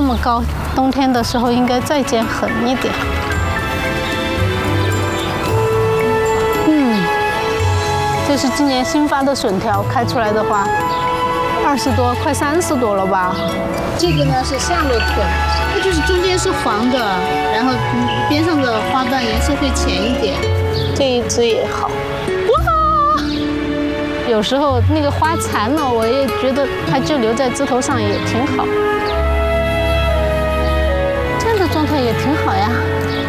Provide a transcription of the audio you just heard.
么高，冬天的时候应该再剪狠一点。这是今年新发的笋条，开出来的话，20多，快30多了吧。这个呢是夏洛特，它就是中间是黄的，然后边上的花瓣颜色会浅一点。这一支也好，哇！有时候那个花残了，我也觉得它就留在枝头上也挺好。这样的状态也挺好呀。